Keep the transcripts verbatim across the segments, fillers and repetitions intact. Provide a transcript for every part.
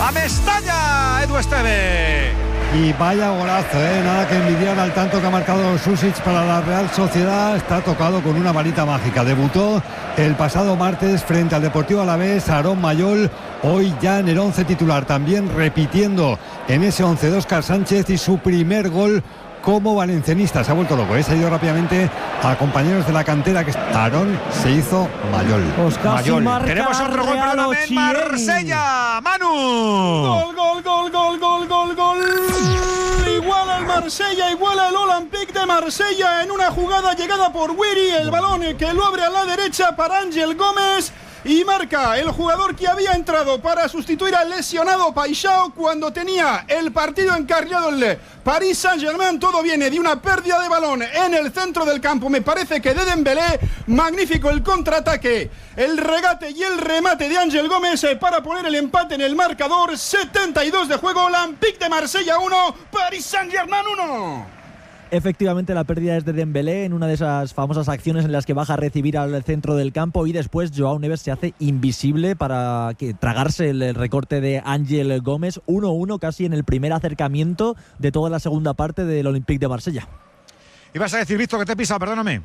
a Mestalla, Edu Esteve. Y vaya golazo, ¿eh? Nada que envidiar al tanto que ha marcado Susic para la Real Sociedad. Está tocado con una varita mágica. Debutó el pasado martes frente al Deportivo Alavés, Aarón Mayol. Hoy ya en el once titular, también repitiendo en ese once de Óscar Sánchez, y su primer gol como valencianista. Se ha vuelto loco, ¿eh? Se ha ido rápidamente a compañeros de la cantera. Que Aarón se hizo Mayol. Pues Mayol. Tenemos otro gol, perdóname, en Marsella. Manu. Gol, gol, gol, gol, gol, gol, gol. Iguala el Marsella, iguala el Olympique de Marsella en una jugada llegada por Wiri. El balón que lo abre a la derecha para Ángel Gómez. Y marca el jugador que había entrado para sustituir al lesionado Paixão cuando tenía el partido encarrilado el Paris Saint-Germain. Todo viene de una pérdida de balón en el centro del campo, me parece que de Dembélé. Magnífico el contraataque, el regate y el remate de Ángel Gómez para poner el empate en el marcador. setenta y dos de juego, Olympique de Marsella uno, Paris Saint-Germain uno. Efectivamente, la pérdida es de Dembélé en una de esas famosas acciones en las que baja a recibir al centro del campo, y después Joao Neves se hace invisible para que, tragarse el recorte de Ángel Gómez. uno uno casi en el primer acercamiento de toda la segunda parte del Olympique de Marsella. Ibas a decir, Víctor, que te he pisado, perdóname.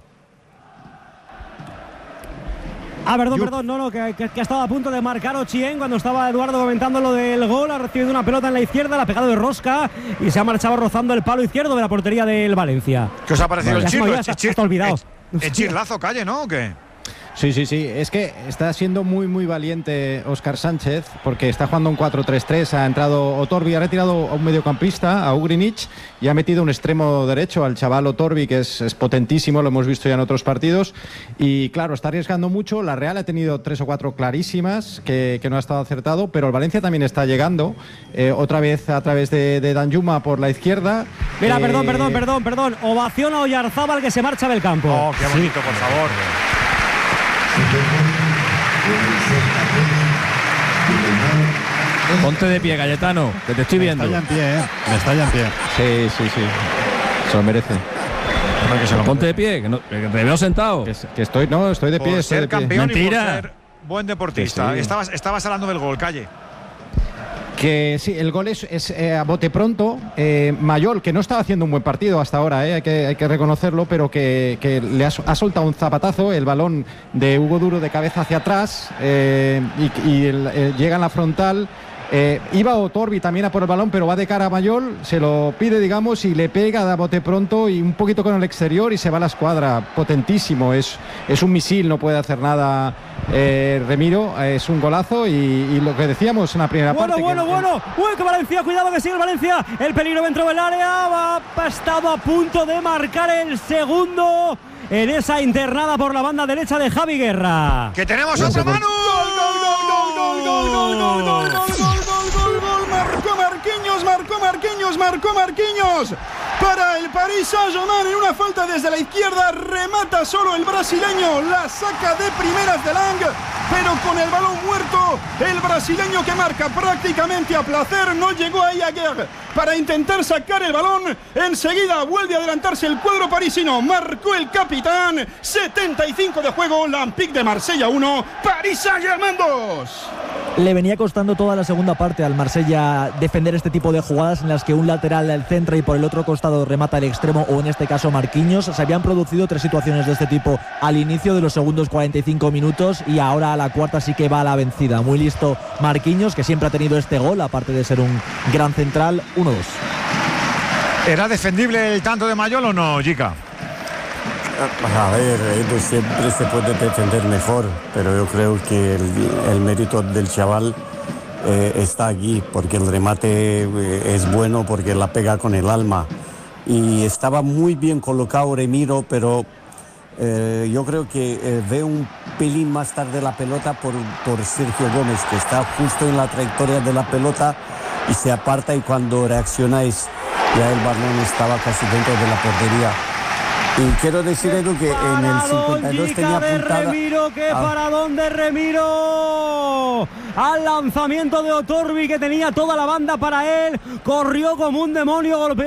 Ah, perdón, Yo... perdón, no, no, que, que, que ha estado a punto de marcar Ochien cuando estaba Eduardo comentando lo del gol. Ha recibido una pelota en la izquierda, la ha pegado de rosca y se ha marchado rozando el palo izquierdo de la portería del Valencia. ¿Qué os ha parecido vale, el chirlo? Ya está, está olvidado. ¿El chirlazo, Calle, no? ¿O qué? Sí, sí, sí. Es que está siendo muy, muy valiente Óscar Sánchez, porque está jugando un cuatro tres tres. Ha entrado Otorbi, ha retirado a un mediocampista, a Ugrinic, y ha metido un extremo derecho al chaval Otorbi, que es, es potentísimo, lo hemos visto ya en otros partidos. Y claro, está arriesgando mucho. La Real ha tenido tres o cuatro clarísimas que, que no ha estado acertado, pero el Valencia también está llegando. Eh, otra vez a través de, de Danjuma por la izquierda. Mira, eh... perdón, perdón, perdón, perdón. Ovación a Oyarzábal, que se marcha del campo. Oh, qué bonito, sí. Por favor. Ponte de pie, Cayetano, que te estoy viendo. Me está ya en pie, ¿eh? Me está ya en pie. Sí, sí, sí. Se lo merece. Que se lo Ponte de pie, que, no, que te veo sentado. Que, que estoy, no, estoy de pie. Por estoy ser de pie. campeón Mentira. Y por ser buen deportista. Sí, sí. Estabas, estabas hablando del gol, Calle. Que sí, el gol es, es eh, a bote pronto. Eh, Mayol, que no estaba haciendo un buen partido hasta ahora, eh, hay, que, hay que reconocerlo, pero que, que le ha, ha soltado un zapatazo, el balón de Hugo Duro de cabeza hacia atrás, eh, y, y el, el, llega en la frontal. Eh, iba Otorbi también a por el balón, pero va de cara a Mayol, se lo pide, digamos, y le pega de bote pronto y un poquito con el exterior y se va a la escuadra. Potentísimo, es, es un misil, no puede hacer nada eh, Remiro, es un golazo y, y lo que decíamos en la primera bueno, parte. Bueno, bueno, bueno, uy, que Valencia, cuidado que sigue el Valencia, el peligro dentro del área, ha, ha estado a punto de marcar el segundo en esa internada por la banda derecha de Javi Guerra. ¡Que tenemos otro Manu! ¡Gol, gol, gol, gol, gol, gol, gol, gol, gol, gol, gol, gol! Marcó Marquinhos, marcó Marquinhos, marcó Marquinhos para el Paris Saint-Germain en una falta desde la izquierda. Remata solo el brasileño, la saca de primeras de Lang, pero con el balón muerto, el brasileño que marca prácticamente a placer. No llegó ahí a Guerre para intentar sacar el balón. Enseguida vuelve a adelantarse el cuadro parisino. Marcó el capitán. setenta y cinco de juego. Olympique de Marsella uno, Paris Saint-Germain dos. Le venía costando toda la segunda parte al Marsella defender este tipo de jugadas en las que un lateral del centro y por el otro costado remata el extremo, o en este caso Marquinhos. Se habían producido tres situaciones de este tipo al inicio de los segundos cuarenta y cinco minutos, y ahora a la cuarta sí que va a la vencida. Muy listo Marquinhos, que siempre ha tenido este gol, aparte de ser un gran central. uno dos. ¿Era defendible el tanto de Mayol o no, Jica? A ver, Edu, siempre se puede defender mejor, pero yo creo que el, el mérito del chaval eh, está aquí, porque el remate eh, es bueno, porque la pega con el alma. Y estaba muy bien colocado Remiro, pero eh, yo creo que eh, ve un pelín más tarde la pelota por, por Sergio Gómez, que está justo en la trayectoria de la pelota y se aparta, y cuando reaccionáis ya el balón estaba casi dentro de la portería. Y quiero decir, Edu, que en el cincuenta y dos tenía apuntada... de Remiro, ¡qué ah. paradón de Remiro! Al lanzamiento de Otorbi, que tenía toda la banda para él, corrió como un demonio, golpeó